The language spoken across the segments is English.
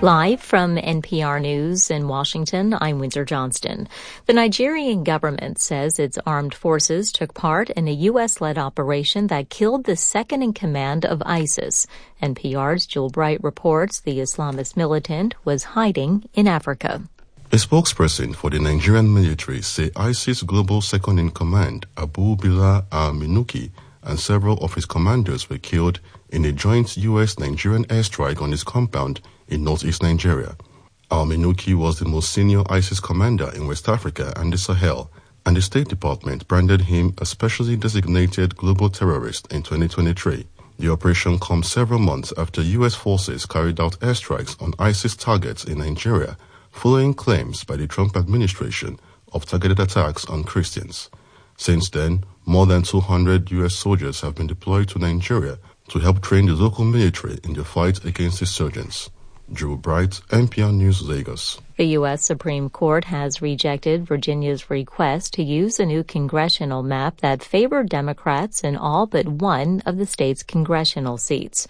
Live from NPR News in Washington, I'm Windsor Johnston. The Nigerian government says its armed forces took part in a U.S.-led operation that killed the second-in-command of ISIS. NPR's Jewel Bright reports the Islamist militant was hiding in Africa. A spokesperson for the Nigerian military say ISIS global second-in-command, Abu Bilal al-Minuki, and several of his commanders were killed in a joint U.S.-Nigerian airstrike on his compound in northeast Nigeria. Al-Minuki was the most senior ISIS commander in West Africa and the Sahel, and the State Department branded him a specially designated global terrorist in 2023. The operation comes several months after U.S. forces carried out airstrikes on ISIS targets in Nigeria, following claims by the Trump administration of targeted attacks on Christians. Since then, more than 200 U.S. soldiers have been deployed to Nigeria to help train the local military in the fight against insurgents. Drew Bright, NPR News, Lagos. The U.S. Supreme Court has rejected Virginia's request to use a new congressional map that favored Democrats in all but one of the state's congressional seats.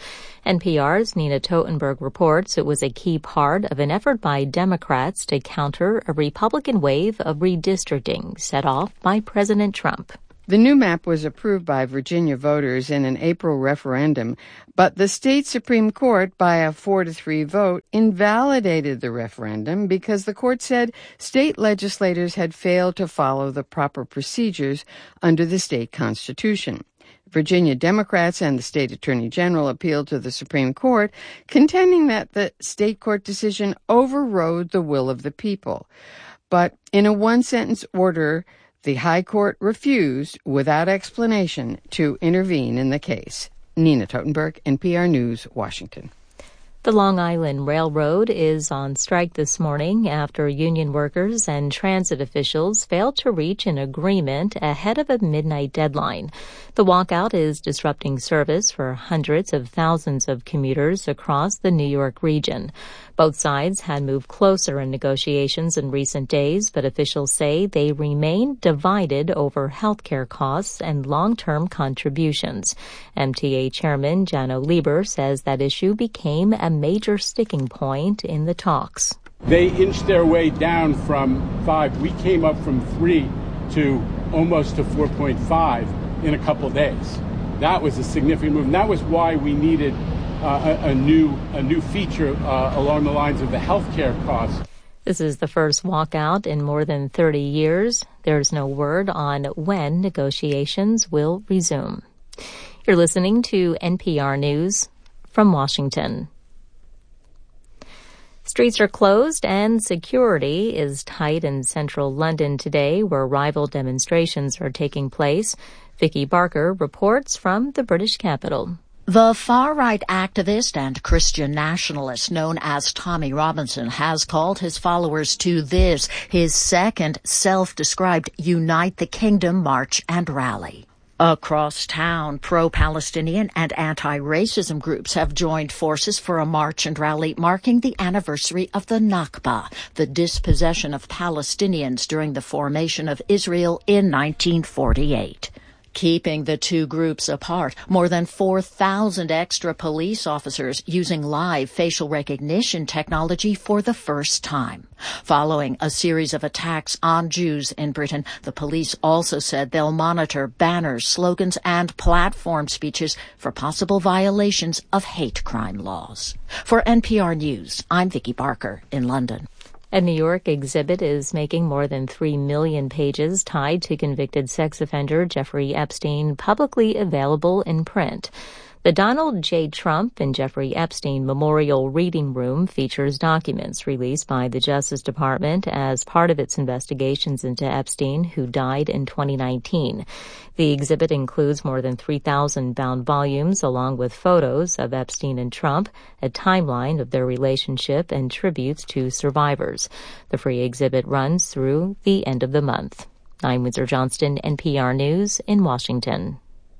NPR's Nina Totenberg reports it was a key part of an effort by Democrats to counter a Republican wave of redistricting set off by President Trump. The new map was approved by Virginia voters in an April referendum, but the state Supreme Court, by a 4-3 vote, invalidated the referendum because the court said state legislators had failed to follow the proper procedures under the state constitution. Virginia Democrats and the state attorney general appealed to the Supreme Court, contending that the state court decision overrode the will of the people. But in a one-sentence order, the High Court refused, without explanation, to intervene in the case. Nina Totenberg, NPR News, Washington. The Long Island Railroad is on strike this morning after union workers and transit officials failed to reach an agreement ahead of a midnight deadline. The walkout is disrupting service for hundreds of thousands of commuters across the New York region. Both sides had moved closer in negotiations in recent days, but officials say they remain divided over health care costs and long-term contributions. MTA Chairman Janno Lieber says that issue became a major sticking point in the talks. They inched their way down from 5. We came up from 3 to almost to 4.5 in a couple of days. That was a significant move. And that was why we needed a new feature along the lines of the health care costs. This is the first walkout in more than 30 years. There's no word on when negotiations will resume. You're listening to NPR News from Washington. Streets are closed and security is tight in central London today, where rival demonstrations are taking place. Vicky Barker reports from the British capital. The far-right activist and Christian nationalist known as Tommy Robinson has called his followers to this, his second self-described Unite the Kingdom march and rally. Across town, pro-Palestinian and anti-racism groups have joined forces for a march and rally marking the anniversary of the Nakba, the dispossession of Palestinians during the formation of Israel in 1948. Keeping the two groups apart, more than 4,000 extra police officers using live facial recognition technology for the first time. Following a series of attacks on Jews in Britain, the police also said they'll monitor banners, slogans, and platform speeches for possible violations of hate crime laws. For NPR News, I'm Vicky Barker in London. A New York exhibit is making more than 3 million pages tied to convicted sex offender Jeffrey Epstein publicly available in print. The Donald J. Trump and Jeffrey Epstein Memorial Reading Room features documents released by the Justice Department as part of its investigations into Epstein, who died in 2019. The exhibit includes more than 3,000 bound volumes, along with photos of Epstein and Trump, a timeline of their relationship, and tributes to survivors. The free exhibit runs through the end of the month. I'm Windsor Johnston, NPR News in Washington.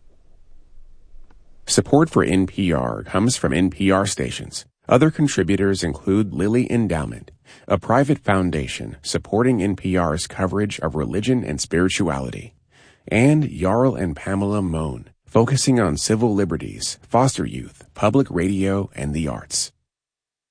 Support for NPR comes from NPR stations. Other contributors include Lilly Endowment, a private foundation supporting NPR's coverage of religion and spirituality, and Jarl and Pamela Mohn, focusing on civil liberties, foster youth, public radio, and the arts.